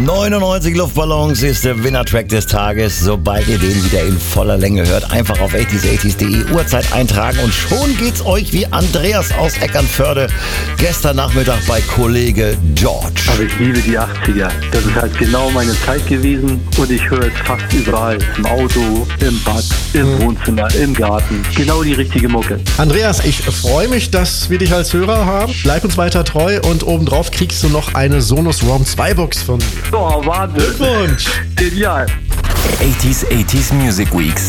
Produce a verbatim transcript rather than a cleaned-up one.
neunundneunzig Luftballons ist der Winner-Track des Tages. Sobald ihr den wieder in voller Länge hört, einfach auf achtziger achtzig punkt de Uhrzeit eintragen und schon geht's euch wie Andreas aus Eckernförde gestern Nachmittag bei Kollege George. Aber ich liebe die achtziger. Das ist halt genau meine Zeit gewesen und ich höre es fast überall. Im Auto, im Bad, im Wohnzimmer, im Garten. Genau die richtige Mucke. Andreas, ich freue mich, dass wir dich als Hörer haben. Bleib uns weiter treu und obendrauf kriegst du noch eine Sonos Roam zwei Box von mir. Oh, Wahnsinn. Glückwunsch! Genial. achtziger achtzig Music Weeks.